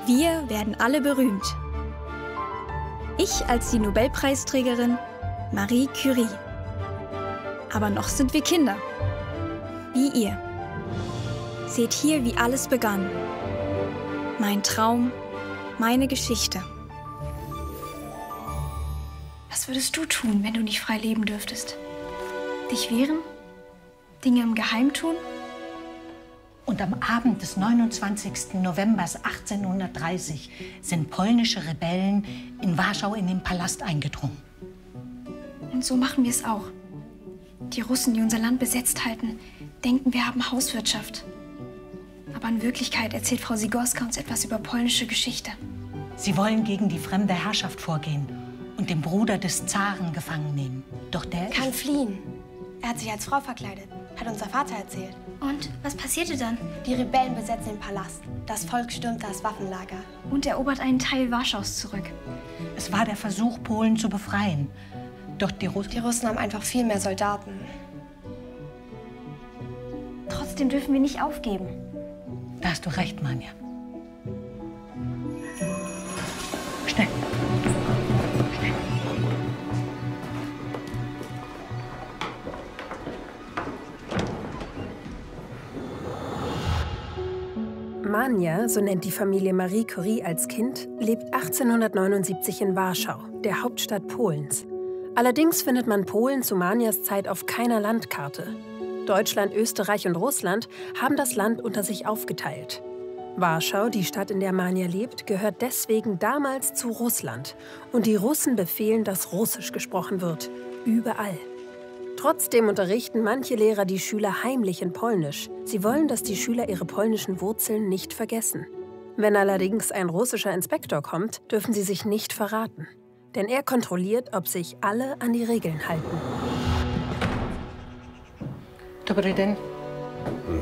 Wir werden alle berühmt. Ich als die Nobelpreisträgerin Marie Curie. Aber noch sind wir Kinder. Wie ihr. Seht hier, wie alles begann. Mein Traum, meine Geschichte. Was würdest du tun, wenn du nicht frei leben dürftest? Dich wehren? Dinge im Geheim tun? Und am Abend des 29. November 1830 sind polnische Rebellen in Warschau in den Palast eingedrungen. Und so machen wir es auch. Die Russen, die unser Land besetzt halten, denken, wir haben Hauswirtschaft. Aber in Wirklichkeit erzählt Frau Sigorska uns etwas über polnische Geschichte. Sie wollen gegen die fremde Herrschaft vorgehen und den Bruder des Zaren gefangen nehmen. Doch der kann fliehen. Er hat sich als Frau verkleidet, hat unser Vater erzählt. Und was passierte dann? Die Rebellen besetzen den Palast. Das Volk stürmt das Waffenlager. Und erobert einen Teil Warschaus zurück. Es war der Versuch, Polen zu befreien. Doch die Russen haben einfach viel mehr Soldaten. Trotzdem dürfen wir nicht aufgeben. Da hast du recht, Manja. Schnell. Schnell. Manja, so nennt die Familie Marie Curie als Kind, lebt 1879 in Warschau, der Hauptstadt Polens. Allerdings findet man Polen zu Manjas Zeit auf keiner Landkarte. Deutschland, Österreich und Russland haben das Land unter sich aufgeteilt. Warschau, die Stadt, in der Manja lebt, gehört deswegen damals zu Russland. Und die Russen befehlen, dass Russisch gesprochen wird. Überall. Trotzdem unterrichten manche Lehrer die Schüler heimlich in Polnisch. Sie wollen, dass die Schüler ihre polnischen Wurzeln nicht vergessen. Wenn allerdings ein russischer Inspektor kommt, dürfen sie sich nicht verraten. Denn er kontrolliert, ob sich alle an die Regeln halten. Dobry den.